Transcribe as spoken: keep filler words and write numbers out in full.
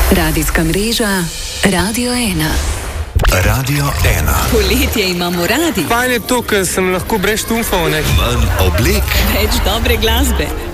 Radijska mreža Radio ena. Radio ena. Poletje imamo radi. Fajn je to, ker sem lahko brez štumfov, ne? Manj oblek. Več dobre glasbe.